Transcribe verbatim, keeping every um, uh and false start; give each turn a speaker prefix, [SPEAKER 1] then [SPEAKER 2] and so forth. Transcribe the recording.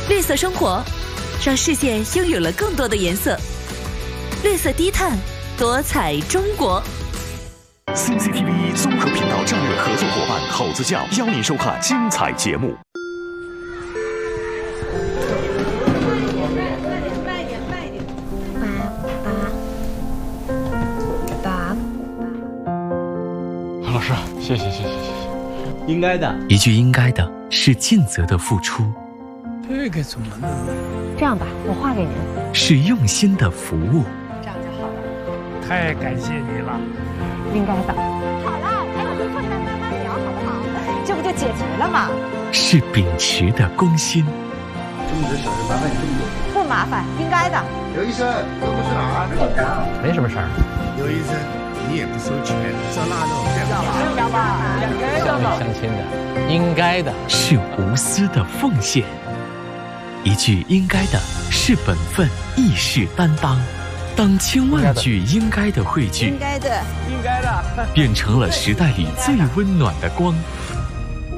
[SPEAKER 1] 绿色生活，让世界拥有了更多的颜色。绿色低碳，多彩中国。
[SPEAKER 2] C C T V 综合频道战略合作伙伴吼子教邀您收看精彩节目。
[SPEAKER 3] 慢一点，慢一点，慢一点。爸爸，爸。
[SPEAKER 4] 老师，谢谢谢谢谢谢。
[SPEAKER 5] 应该的，
[SPEAKER 6] 一句应该的是尽责的付出。
[SPEAKER 4] 这个怎么弄？
[SPEAKER 3] 这样吧，我画给您。
[SPEAKER 6] 是用心的服务。
[SPEAKER 3] 这样就好了。
[SPEAKER 4] 太感谢你了。
[SPEAKER 3] 应该的。好了，还有回复你们慢慢聊，好不好？这不就解决了吗？
[SPEAKER 6] 是秉持的公心。
[SPEAKER 5] 这么多小事麻烦你这么多。
[SPEAKER 3] 不麻烦，应该的。
[SPEAKER 5] 刘医生，这不是哪儿？
[SPEAKER 4] 没什么事儿。
[SPEAKER 7] 刘医生，你也不收钱，烧腊肉，
[SPEAKER 3] 要吧？
[SPEAKER 4] 相亲相亲的，应该的。
[SPEAKER 6] 是无私的奉献。一句应该的是本分，亦是担当。当千万句应该的汇聚，
[SPEAKER 3] 应该的，
[SPEAKER 4] 应该的，
[SPEAKER 6] 变成了时代里最温暖的光。